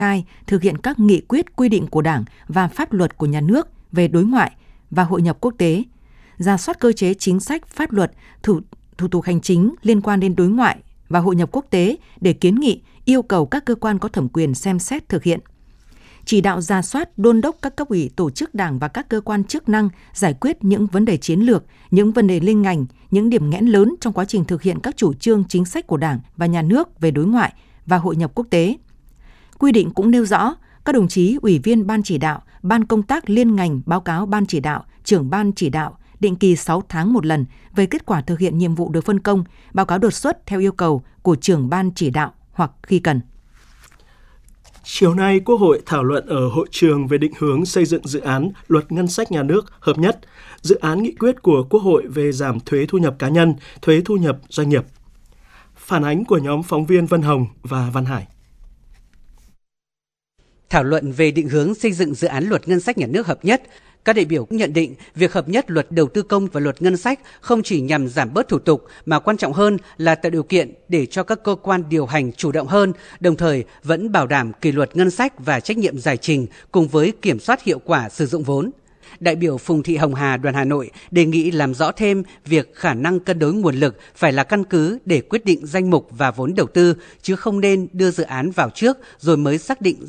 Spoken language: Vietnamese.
khai thực hiện các nghị quyết quy định của Đảng và pháp luật của nhà nước về đối ngoại và hội nhập quốc tế, rà soát cơ chế chính sách, pháp luật, thủ tục hành chính liên quan đến đối ngoại và hội nhập quốc tế để kiến nghị, yêu cầu các cơ quan có thẩm quyền xem xét thực hiện. Chỉ đạo rà soát, đôn đốc các cấp ủy, tổ chức Đảng và các cơ quan chức năng giải quyết những vấn đề chiến lược, những vấn đề liên ngành, những điểm nghẽn lớn trong quá trình thực hiện các chủ trương chính sách của Đảng và nhà nước về đối ngoại và hội nhập quốc tế. Quy định cũng nêu rõ, các đồng chí ủy viên Ban chỉ đạo, Ban công tác liên ngành báo cáo Ban chỉ đạo, trưởng Ban chỉ đạo định kỳ 6 tháng một lần về kết quả thực hiện nhiệm vụ được phân công, báo cáo đột xuất theo yêu cầu của trưởng Ban chỉ đạo hoặc khi cần. Chiều nay, Quốc hội thảo luận ở hội trường về định hướng xây dựng dự án Luật Ngân sách Nhà nước hợp nhất, dự án nghị quyết của Quốc hội về giảm thuế thu nhập cá nhân, thuế thu nhập doanh nghiệp. Phản ánh của nhóm phóng viên Vân Hồng và Văn Hải. Thảo luận về định hướng xây dựng dự án Luật Ngân sách Nhà nước hợp nhất, các đại biểu nhận định việc hợp nhất Luật Đầu tư công và Luật Ngân sách không chỉ nhằm giảm bớt thủ tục mà quan trọng hơn là tạo điều kiện để cho các cơ quan điều hành chủ động hơn, đồng thời vẫn bảo đảm kỷ luật ngân sách và trách nhiệm giải trình cùng với kiểm soát hiệu quả sử dụng vốn. Đại biểu Phùng Thị Hồng Hà, đoàn Hà Nội đề nghị làm rõ thêm việc khả năng cân đối nguồn lực phải là căn cứ để quyết định danh mục và vốn đầu tư, chứ không nên đưa dự án vào trước rồi mới xác định